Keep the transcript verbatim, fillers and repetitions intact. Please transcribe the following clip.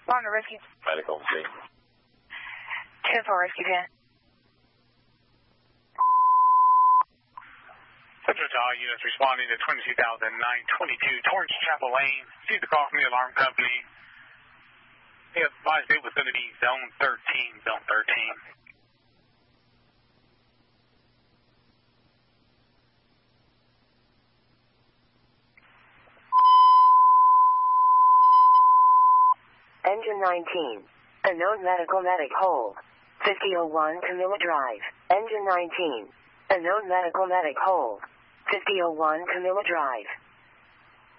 On the rescue. Medical scene. ten four rescue ten. Central to all units responding to twenty-two thousand nine twenty-two Torrance Chapel Lane. See the call from the alarm company. They advised it was going to be zone thirteen, zone thirteen. Engine nineteen. Unknown medical medic hold. fifty oh one Camilla Drive. Engine nineteen. Unknown medical medic hold. fifty oh one Camilla Drive.